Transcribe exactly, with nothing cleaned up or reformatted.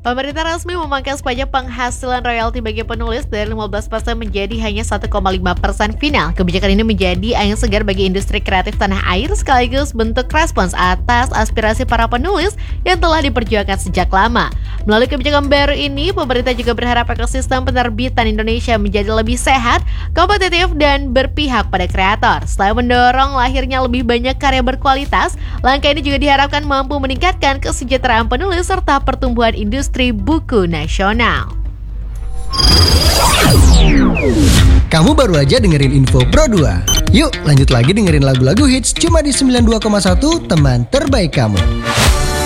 Pemerintah resmi memangkas pajak penghasilan royalti bagi penulis dari lima belas persen menjadi hanya satu koma lima persen final. Kebijakan ini menjadi angin segar bagi industri kreatif tanah air sekaligus bentuk respons atas aspirasi para penulis yang telah diperjuangkan sejak lama. Melalui kebijakan baru ini, pemerintah juga berharap ekosistem penerbitan Indonesia menjadi lebih sehat, kompetitif, dan berpihak pada kreator. Selain mendorong lahirnya lebih banyak karya berkualitas, langkah ini juga diharapkan mampu meningkatkan kesejahteraan penulis serta pertumbuhan industri buku nasional. Kamu baru aja dengerin Info Pro dua. Yuk lanjut lagi dengerin lagu-lagu hits cuma di sembilan puluh dua koma satu teman terbaik kamu.